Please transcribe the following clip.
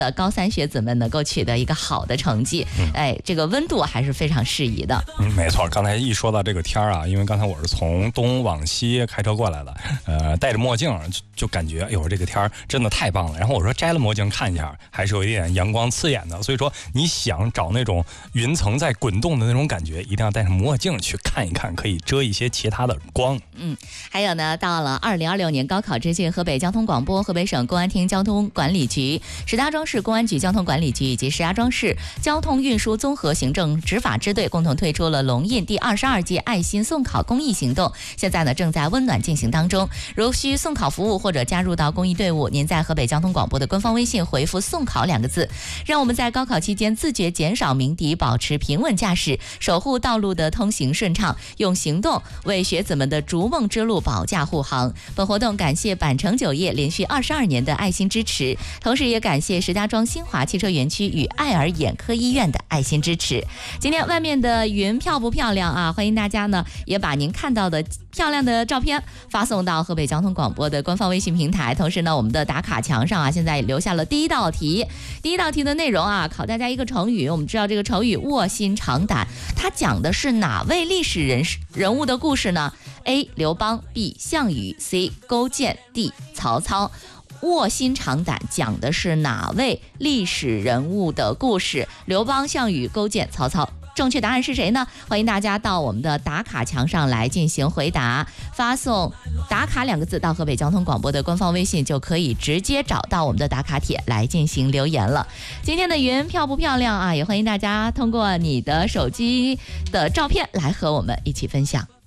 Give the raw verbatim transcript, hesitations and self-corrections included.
的高三学子们能够取得一个好的成绩。嗯、哎，这个温度还是非常适宜的。 嗯，没错。刚才一说到这个天啊，因为刚才我是从东往西开车过来的，呃，戴着墨镜就就感觉，哎呦，这个天真的太棒了。然后我说摘了墨镜看一下，还是有一点阳光刺眼的。所以说，你想找那种云层在滚动的那种感觉，一定要戴上墨镜去看一看，可以遮一些其他的光。 嗯，还有呢，到了二零二六年高考之际，河北交通广播、河北省公安厅交通管理局、石家庄市公安局交通管理局以及石家庄市交通运输综合行政执法支队共同推出了龙印第二十二届爱心送考公益行动，现在呢正在温暖进行当中。如需送考服务或者加入到公益队伍，您在河北交通广播的官方微信回复送考两个字，让我们在高考期间自觉减少鸣笛，保持平稳驾驶，守护道路的通行顺畅，用行动为学子们的逐梦之路保驾护航。本活动感谢百城酒业连续二十二年的爱心支持，同时也感谢石家庄新华汽车园区与爱尔眼科医院的爱心支持。今天外面的云漂不漂亮啊？欢迎大家呢也把您看到的漂亮的照片发送到河北交通广播的官方微信平台。同时呢，我们的打卡墙上啊，现在留下了第一道题。第一道题的内容啊，考大家一个成语。我们知道这个成语卧薪尝胆，它讲的是哪位历史人人物的故事呢？ A. 刘邦 B. 项羽 C. 勾践 D. 曹操。卧薪尝胆讲的是哪位历史人物的故事？刘邦、项羽、勾践、曹操。正确答案是谁呢？欢迎大家到我们的打卡墙上来进行回答，发送打卡两个字到河北交通广播的官方微信，就可以直接找到我们的打卡帖来进行留言了。今天的云漂不漂亮啊？也欢迎大家通过你的手机的照片来和我们一起分享。